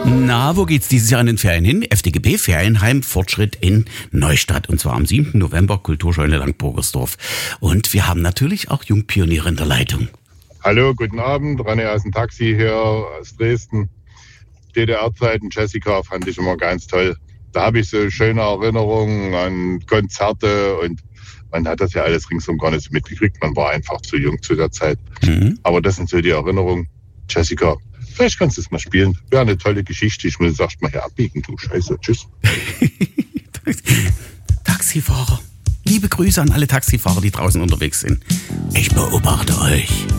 Na, wo geht's dieses Jahr in den Ferien hin? FDGB Ferienheim Fortschritt in Neustadt. Und zwar am 7. November, Kulturscheune Langburgersdorf. Und wir haben natürlich auch Jungpioniere in der Leitung. Hallo, guten Abend. René aus dem Taxi hier aus Dresden. DDR-Zeiten, Jessica fand ich immer ganz toll. Da habe ich so schöne Erinnerungen an Konzerte und man hat das ja alles ringsum gar nicht so mitgekriegt. Man war einfach zu jung zu der Zeit. Aber das sind so die Erinnerungen. Jessica, vielleicht kannst du es mal spielen. Wäre eine tolle Geschichte. Ich muss es erst mal hier abbiegen, du Scheiße. Tschüss. Taxifahrer. Liebe Grüße an alle Taxifahrer, die draußen unterwegs sind. Ich beobachte euch.